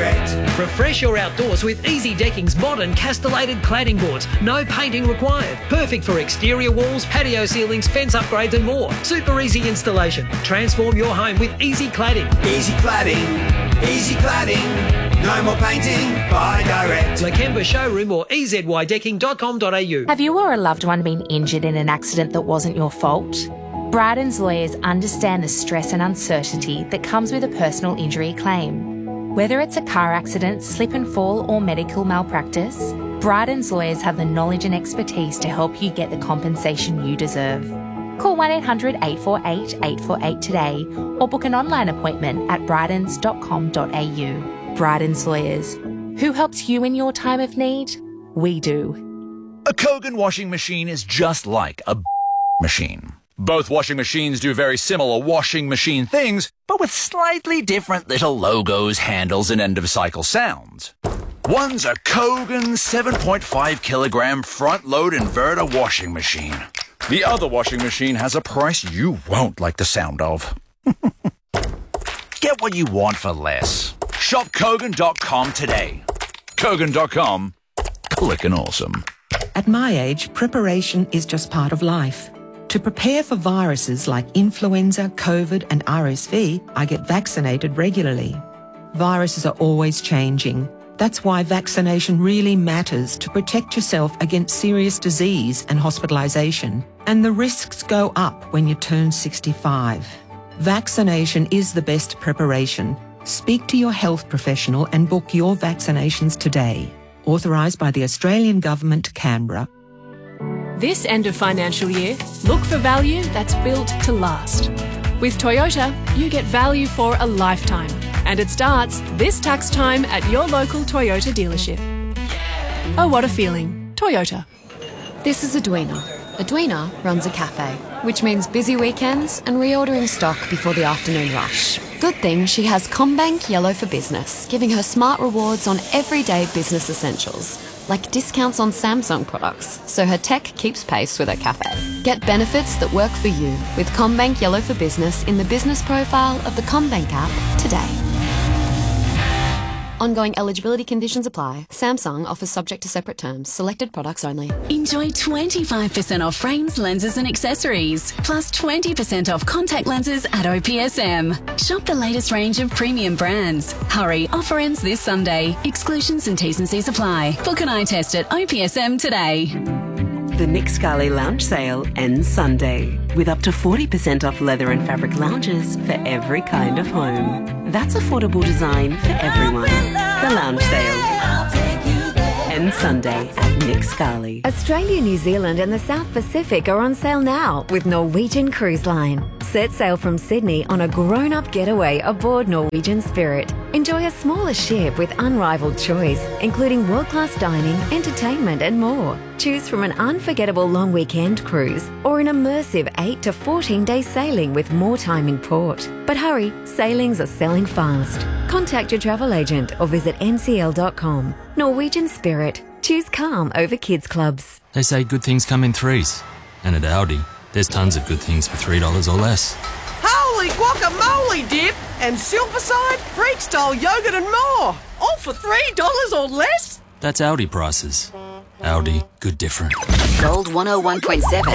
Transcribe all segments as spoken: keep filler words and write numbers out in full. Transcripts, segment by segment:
Direct. Refresh your outdoors with Easy Decking's modern castellated cladding boards. No painting required. Perfect for exterior walls, patio ceilings, fence upgrades and more. Super easy installation. Transform your home with Easy Cladding. Easy Cladding. Easy Cladding. No more painting. Buy direct. Lakemba Showroom or e z y decking dot com dot a u. Have you or a loved one been injured in an accident that wasn't your fault? Bryden's lawyers understand the stress and uncertainty that comes with a personal injury claim. Whether it's a car accident, slip and fall or medical malpractice, Bryden's lawyers have the knowledge and expertise to help you get the compensation you deserve. Call one eight hundred eight four eight eight four eight today or book an online appointment at brydens dot com dot a u. Bryden's Lawyers. Who helps you in your time of need? We do. A Kogan washing machine is just like a machine. Both washing machines do very similar washing machine things, but with slightly different little logos, handles, and end-of-cycle sounds. One's a Kogan seven point five kilogram front-load inverter washing machine. The other washing machine has a price you won't like the sound of. Get what you want for less. Shop Kogan dot com today. Kogan dot com. Clickin' awesome. At my age, preparation is just part of life. To prepare for viruses like influenza, COVID and R S V, I get vaccinated regularly. Viruses are always changing. That's why vaccination really matters to protect yourself against serious disease and hospitalisation. And the risks go up when you turn sixty-five. Vaccination is the best preparation. Speak to your health professional and book your vaccinations today. Authorised by the Australian Government, Canberra. This end of financial year, look for value that's built to last. With Toyota, you get value for a lifetime. And it starts this tax time at your local Toyota dealership. Oh, what a feeling. Toyota. This is Edwina. Edwina runs a cafe, which means busy weekends and reordering stock before the afternoon rush. Good thing she has CommBank Yellow for Business, giving her smart rewards on everyday business essentials, like discounts on Samsung products, so her tech keeps pace with her cafe. Get benefits that work for you with CommBank Yellow for Business in the business profile of the CommBank app today. Ongoing eligibility conditions apply. Samsung offers subject to separate terms. Selected products only. Enjoy twenty-five percent off frames, lenses and accessories. Plus twenty percent off contact lenses at O P S M. Shop the latest range of premium brands. Hurry, offer ends this Sunday. Exclusions and T's and C's apply. Book an eye test at O P S M today. The Nick Scali Lounge Sale ends Sunday with up to forty percent off leather and fabric lounges for every kind of home. That's affordable design for everyone. The Lounge Sale ends Sunday at Nick Scali. Australia, New Zealand and the South Pacific are on sale now with Norwegian Cruise Line. Set sail from Sydney on a grown-up getaway aboard Norwegian Spirit. Enjoy a smaller ship with unrivaled choice, including world-class dining, entertainment and more. Choose from an unforgettable long weekend cruise or an immersive eight to fourteen day sailing with more time in port. But hurry, sailings are selling fast. Contact your travel agent or visit n c l dot com. Norwegian Spirit. Choose calm over kids clubs. They say good things come in threes. And at Audi, there's tons of good things for three dollars or less. Holy guacamole dip and Silverside, Freak-style yogurt and more. All for three dollars or less? That's Audi prices. Audi, good different. Gold one oh one point seven.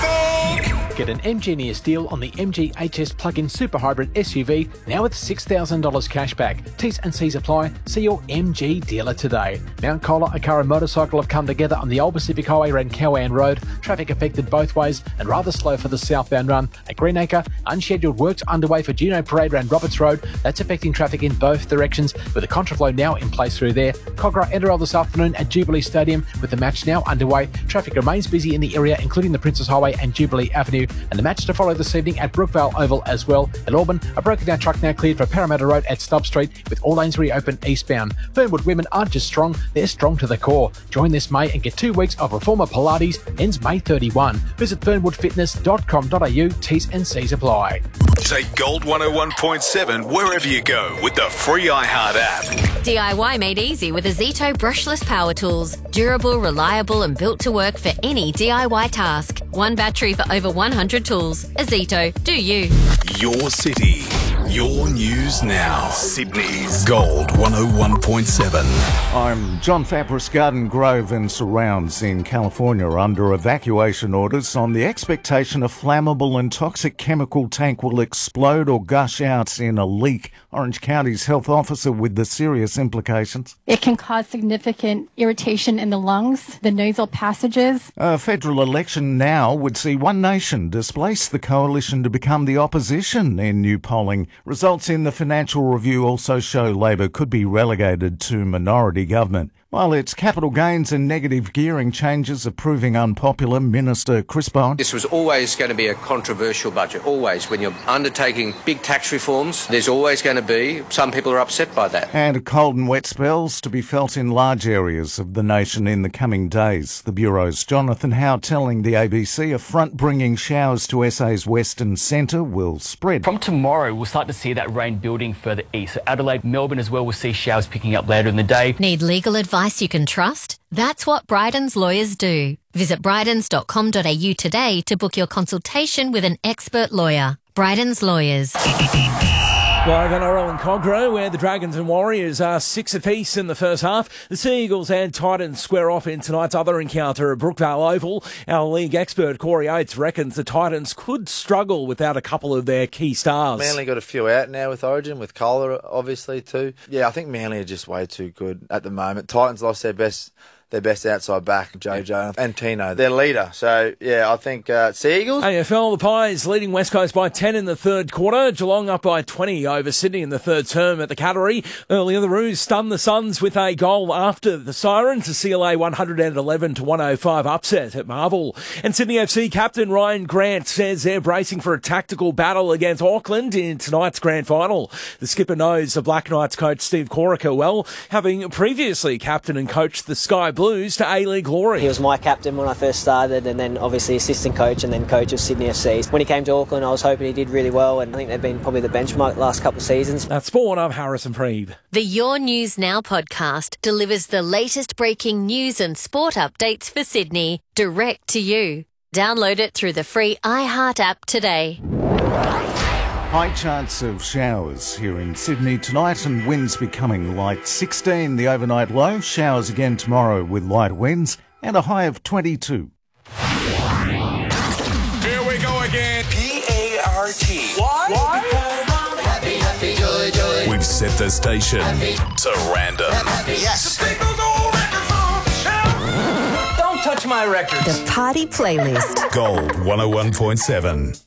Get an M G Near deal on the M G H S plug-in super hybrid S U V now with six thousand dollars cash back. T's and C's apply. See your M G dealer today. Mount Colah, a car and motorcycle have come together on the Old Pacific Highway around Cowan Road. Traffic affected both ways and rather slow for the southbound run. At Greenacre, unscheduled works underway for Juno Parade around Roberts Road. That's affecting traffic in both directions with a contraflow now in place through there. Cogra Enderal this afternoon at Jubilee Stadium with the match now underway. Traffic remains busy in the area, including the Princess Highway and Jubilee Avenue. And the match to follow this evening at Brookvale Oval as well. At Auburn, a broken down truck now cleared for Parramatta Road at Stubb Street with all lanes reopened eastbound. Fernwood women aren't just strong, they're strong to the core. Join this May and get two weeks of Reformer Pilates, ends May thirty-first. Visit fernwood fitness dot com dot a u, T's and C's apply. Take Gold one oh one point seven wherever you go with the free iHeart app. D I Y made easy with Azito brushless power tools. Durable, reliable and built to work for any D I Y task. One battery for over one hundred tools. Azito, do you. Your city. Your news now. Sydney's Gold one oh one point seven. I'm John Fabris. Garden Grove and surrounds in California are under evacuation orders on the expectation a flammable and toxic chemical tank will explode or gush out in a leak. Orange County's health officer with the serious implications. It can cause significant irritation in the lungs, the nasal passages. A federal election now would see One Nation displace the coalition to become the opposition in new polling. Results in the Financial Review also show Labor could be relegated to minority government. While its capital gains and negative gearing changes are proving unpopular, Minister Chris Bowen. This was always going to be a controversial budget, always. When you're undertaking big tax reforms, there's always going to be, some people are upset by that. And cold and wet spells to be felt in large areas of the nation in the coming days. The Bureau's Jonathan Howe telling the A B C a front-bringing showers to S A's western centre will spread. From tomorrow, we'll start to see that rain building further east. So Adelaide, Melbourne as well, we'll see showers picking up later in the day. Need legal advice you can trust? That's what Bryden's lawyers do. Visit brydens dot com dot a u today to book your consultation with an expert lawyer. Bryden's Lawyers. Live N R L in Cogra, where the Dragons and Warriors are six apiece in the first half. The Sea Eagles and Titans square off in tonight's other encounter at Brookvale Oval. Our league expert, Corey Oates, reckons the Titans could struggle without a couple of their key stars. Manly got a few out now with Origin, with Kohler obviously too. Yeah, I think Manly are just way too good at the moment. Titans lost their best... their best outside back, Jojo, and Tino, their leader. So, yeah, I think uh, Sea Eagles. A F L, the Pies leading West Coast by ten in the third quarter. Geelong up by twenty over Sydney in the third term at the Cattery. Earlier, the Roos stunned the Suns with a goal after the siren to seal a one eleven to one oh five upset at Marvel. And Sydney F C captain Ryan Grant says they're bracing for a tactical battle against Auckland in tonight's grand final. The skipper knows the Black Knights coach Steve Corica well, having previously captained and coached the Sky Blues to A-League glory. He was my captain when I first started, and then obviously assistant coach and then coach of Sydney F C. When he came to Auckland, I was hoping he did really well, and I think they've been probably the benchmark the last couple of seasons. That's Sport. I'm Harrison Preeve. The Your News Now podcast delivers the latest breaking news and sport updates for Sydney direct to you. Download it through the free iHeart app today. High chance of showers here in Sydney tonight and winds becoming light. sixteen the overnight low, showers again tomorrow with light winds and a high of twenty-two. Here we go again. P A R T. Why? Why? Happy, happy, joy, joy. We've set the station happy. To random. Happy. Yes. Don't touch my records. The Party Playlist. Gold one oh one point seven.